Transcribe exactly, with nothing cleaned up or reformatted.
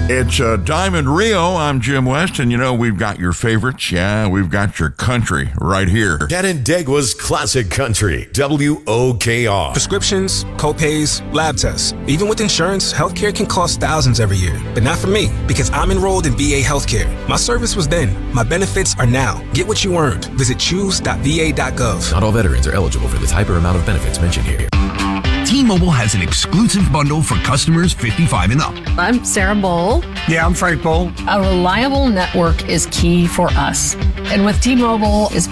It's uh, Diamond Rio. I'm Jim West, and you know, we've got your favorites. Yeah, we've got your country right here. Canandaigua's Classic Country, W O K R. Prescriptions, co-pays, lab tests. Even with insurance, healthcare can cost thousands every year. But not for me, because I'm enrolled in V A Healthcare. My service was then. My benefits are now. Get what you earned. Visit choose dot v a dot gov. Not all veterans are eligible for the type or amount of benefits mentioned here. T-Mobile has an exclusive bundle for customers fifty-five and up. I'm Sarah Bowl. Yeah, I'm Frank Bowl. A reliable network is key for us. And with T-Mobile, it's